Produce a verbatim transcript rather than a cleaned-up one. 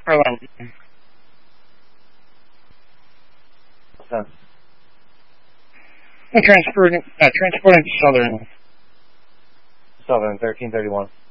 Carolina. Sense. I'm transporting, uh, transporting to Southern. Southern, thirteen thirty-one.